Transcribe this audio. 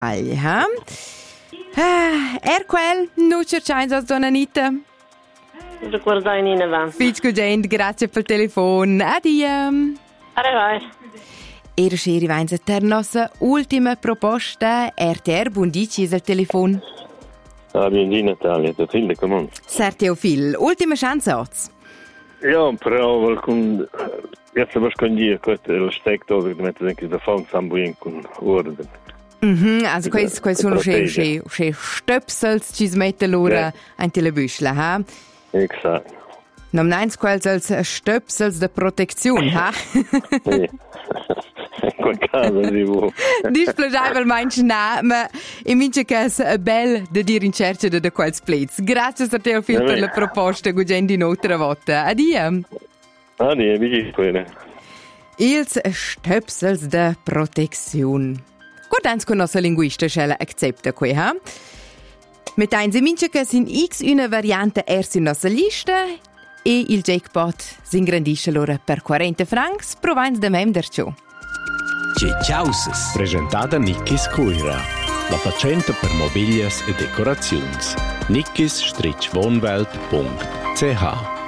Ha? Quel, non cercai als donna Anita. Ricordai in avanti. Fitch gente, grazie per il telefono. Addio. Arrivai. Era sceri vains per nostra ultima proposta. RTR, buon dici al telefono. Buondì Natalia, tuo figlio come? Certo, Phil. Ultima chance oz. Ja, però alcun... Ja, se vas con dir, questo è lo stecco dove metti anche da fond sambuin con ordine. Also quei sono che stöpsels ci smette l'ora anche le büschle, ha? Exakt. Non neins quels als stöpsels de protezione, ha? Sì. In quel caso si può. Displegiavel manch na, ma in mince cas bel de dir in cerca de quels plets. Grazie a te Phil per la proposta, gugendi un'altra volta. Addio. Addio, vi bene. Ils stöpsels de protezione. Guardans con nostra linguista scella accetta qui, ha? Mit ein seminche che sin x una variante erst in nostra lista e il jackpot s'ingrandisce l'ora per 40 francs provins de mem derciò. Ciauses. Presentata Nickis Cuira, la facente per mobilias e decorazioni. nickis-wohnwelt.ch